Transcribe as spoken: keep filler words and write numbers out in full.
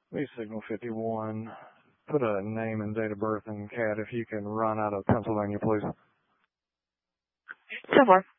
B Signal fifty-one. Put a name and date of birth in C A D if you can run out of Pennsylvania, please. ten four.